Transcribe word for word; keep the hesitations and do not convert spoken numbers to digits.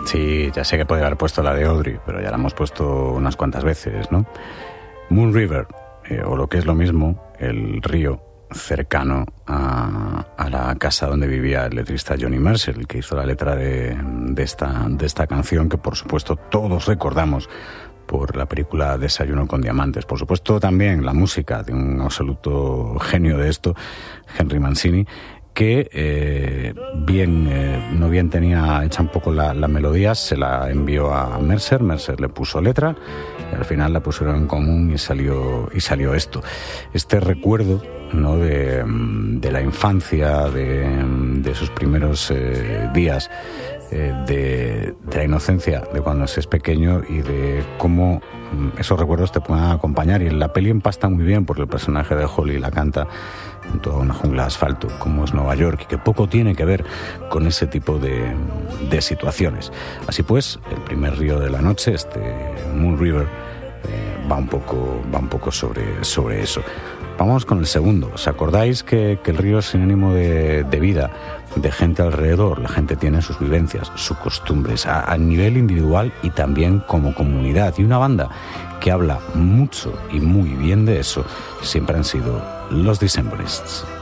Sí, ya sé que podía haber puesto la de Audrey, pero ya la hemos puesto unas cuantas veces, ¿no? Moon River, eh, o lo que es lo mismo, el río cercano a, a la casa donde vivía el letrista Johnny Mercer, el que hizo la letra de, de, esta, de esta canción, que por supuesto todos recordamos por la película Desayuno con Diamantes. Por supuesto también la música de un absoluto genio de esto, Henry Mancini, que eh, bien, eh, no bien tenía hecha un poco la, la melodía, se la envió a Mercer, Mercer le puso letra y al final la pusieron en común y salió, y salió esto. Este recuerdo, ¿no?, de, de la infancia, de, de sus primeros eh, días, eh, de, de la inocencia de cuando se es pequeño y de cómo esos recuerdos te pueden acompañar. Y en la peli empasta muy bien porque el personaje de Holly la canta en toda una jungla de asfalto, como es Nueva York, y que poco tiene que ver con ese tipo de, de situaciones. Así pues, el primer río de la noche, este Moon River, eh, va un poco, va un poco sobre, sobre eso. Vamos con el segundo. ¿Os acordáis que, que el río es sinónimo de, de vida, de gente alrededor? La gente tiene sus vivencias, sus costumbres, a, a nivel individual y también como comunidad. Y una banda que habla mucho y muy bien de eso siempre han sido los Decemberists.